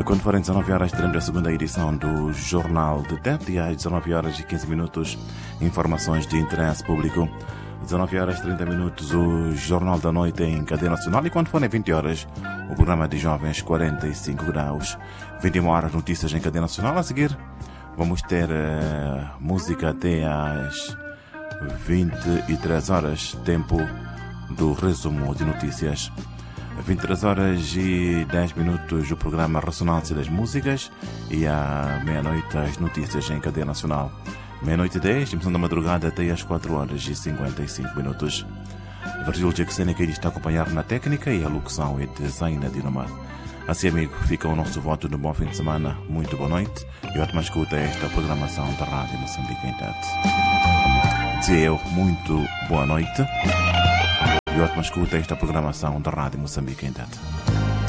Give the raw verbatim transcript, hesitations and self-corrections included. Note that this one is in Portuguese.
Quando forem dezenove horas, teremos a segunda edição do Jornal de Tete e às dezenove horas e quinze minutos, informações de interesse público. dezenove horas e trinta minutos, o Jornal da Noite em cadeia nacional e quando forem vinte horas, o programa de jovens quarenta e cinco graus. vinte e uma horas, notícias em cadeia nacional. A seguir, vamos ter uh, música até às vinte e três horas, tempo do resumo de notícias. vinte e três horas e dez minutos, o programa Ressonância das Músicas e à meia-noite as notícias em cadeia nacional. Meia-noite e dez, emissão da madrugada até às quatro horas e cinquenta e cinco minutos. Virgílio Jackson é quem está a acompanhar na técnica e a locução é de Zaina Dinamar. Assim, amigo, fica o nosso voto de um bom fim de semana. Muito boa noite e ótima escuta a esta programação da Rádio Moçambique em Tete. Dizia eu, muito boa noite e ótima escuta a esta programação da Rádio Moçambique em Tete.